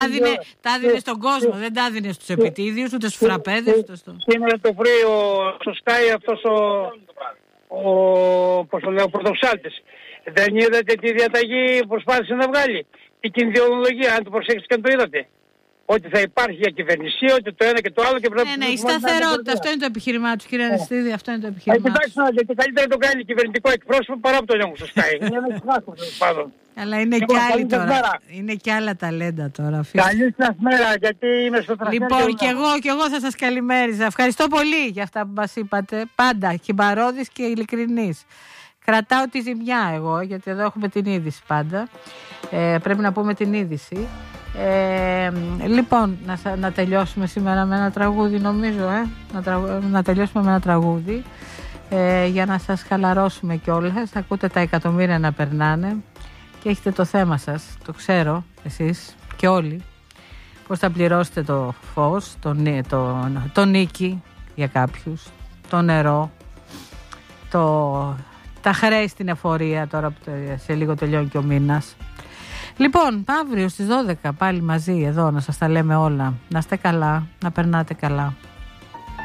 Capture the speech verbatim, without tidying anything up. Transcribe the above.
Τα έδινε στον κόσμο, δεν τα έδινε στους επιτίδιους, ούτε στους φραπέδες. Σήμερα το πρωί στο Sky αυτός ο, ο, πώς το λέω, ο πρωτοψάλτης δεν είδατε τη διαταγή που προσπάθησε να βγάλει? Η κινδυνολογία, αν το προσέξετε και αν το είδατε. Ότι θα υπάρχει για κυβερνησία, ότι το ένα και το άλλο και πρέπει ναι, ναι, η σταθερότητα, αυτό είναι το επιχείρημά του, κύριε Αριστίδη, αυτό είναι το επιχείρημά του. Κοιτάξτε, γιατί καλύτερα το κάνει κυβερνητικό εκπρόσωπο παρά από τον Γιώργο στο Sky. Αλλά είναι και άλλοι τώρα. Είναι και άλλα ταλέντα τώρα. Καλή σας μέρα, γιατί είμαι στο τραπέζι. Λοιπόν, και εγώ, και εγώ θα σας καλημέριζα. Ευχαριστώ πολύ για αυτά που μας είπατε. Πάντα χυμπαρώδης και ειλικρινής. Κρατάω τη ζημιά εγώ, γιατί εδώ έχουμε την είδηση πάντα. Ε, πρέπει να πούμε την είδηση. Ε, λοιπόν, να, να τελειώσουμε σήμερα με ένα τραγούδι, νομίζω, ε? να, τραγου, να τελειώσουμε με ένα τραγούδι ε, για να σας χαλαρώσουμε κιόλας. Ακούτε τα εκατομμύρια να περνάνε και έχετε το θέμα σας, το ξέρω εσείς και όλοι, πώς θα πληρώσετε το φως, το, το, το νίκη για κάποιους, το νερό, το, τα χρέη στην εφορία τώρα που σε λίγο τελειώνει και ο μήνας. Λοιπόν, αύριο στις δώδεκα πάλι μαζί εδώ να σας τα λέμε όλα. Να είστε καλά, να περνάτε καλά.